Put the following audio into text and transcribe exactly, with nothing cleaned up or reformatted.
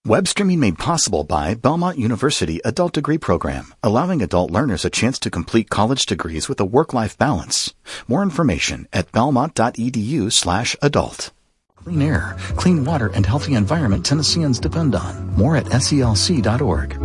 Web streaming made possible by Belmont University Adult Degree Program, allowing adult learners a chance to complete college degrees with a work-life balance. More information at belmont.edu slash adult. Clean air, clean water, and healthy environment Tennesseans depend on. More at S E L C dot org.